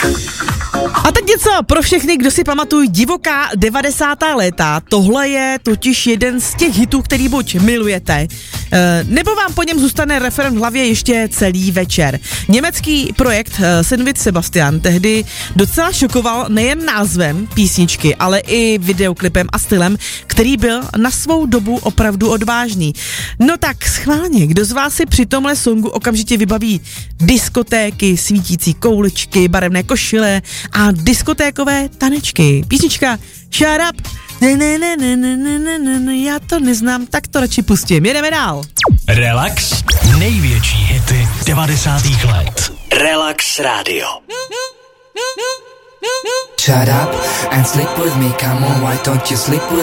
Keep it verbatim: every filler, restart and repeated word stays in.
A teď něco pro všechny, kdo si pamatují divoká devadesátá léta. Tohle je totiž jeden z těch hitů, který buď milujete, nebo vám po něm zůstane referent v hlavě ještě celý večer. Německý projekt Senvit Sebastian tehdy docela šokoval nejen názvem písničky, ale i videoklipem a stylem, který byl na svou dobu opravdu odvážný. No tak schválně, kdo z vás si při tomhle songu okamžitě vybaví diskotéky, svítící kouličky, barevné košile a diskotékové tanečky. Písnička Shut Up. Ne, ne, ne, ne, ne, ne, ne, ne, já to neznám, tak to radši pustím. Jedeme dál. Relax. Největší hity devadesátých let. Relax Radio. Shut up and sleep with me, come on, why don't you sleep with